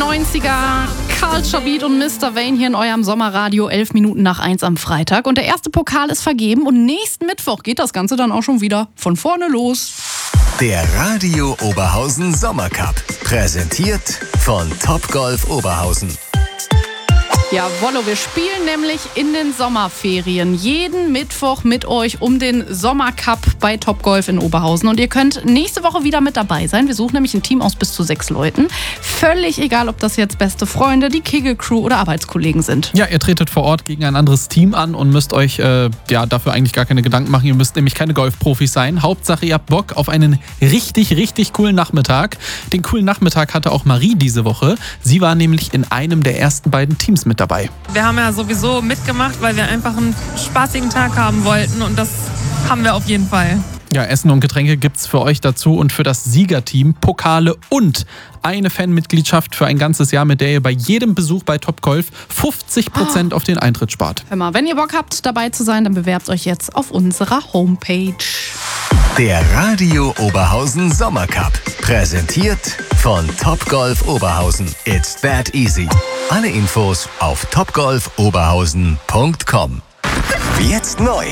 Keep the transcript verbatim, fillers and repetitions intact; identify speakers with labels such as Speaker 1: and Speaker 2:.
Speaker 1: neunziger, Culture Beat und Mister Vane hier in eurem Sommerradio, elf Minuten nach eins am Freitag. Und der erste Pokal ist vergeben und nächsten Mittwoch geht das Ganze dann auch schon wieder von vorne los.
Speaker 2: Der Radio Oberhausen Sommercup, präsentiert von Topgolf Oberhausen.
Speaker 1: Jawollo, wir spielen nämlich in den Sommerferien jeden Mittwoch mit euch um den Sommercup bei Topgolf in Oberhausen. Und ihr könnt nächste Woche wieder mit dabei sein. Wir suchen nämlich ein Team aus bis zu sechs Leuten. Völlig egal, ob das jetzt beste Freunde, die Kegelcrew oder Arbeitskollegen sind.
Speaker 3: Ja, ihr tretet vor Ort gegen ein anderes Team an und müsst euch äh, ja, dafür eigentlich gar keine Gedanken machen. Ihr müsst nämlich keine Golfprofis sein. Hauptsache, ihr habt Bock auf einen richtig, richtig coolen Nachmittag. Den coolen Nachmittag hatte auch Marie diese Woche. Sie war nämlich in einem der ersten beiden Teams mit dabei.
Speaker 4: Wir haben ja sowieso mitgemacht, weil wir einfach einen spaßigen Tag haben wollten und das haben wir auf jeden Fall.
Speaker 3: Ja, Essen und Getränke gibt's für euch dazu und für das Siegerteam Pokale und eine Fanmitgliedschaft für ein ganzes Jahr, mit der ihr bei jedem Besuch bei Topgolf fünfzig Prozent oh. auf den Eintritt spart.
Speaker 1: Hör mal, wenn ihr Bock habt, dabei zu sein, dann bewerbt euch jetzt auf unserer Homepage.
Speaker 2: Der Radio Oberhausen Sommercup, präsentiert von Topgolf Oberhausen. It's that easy. Alle Infos auf topgolf oberhausen punkt com. Jetzt neu.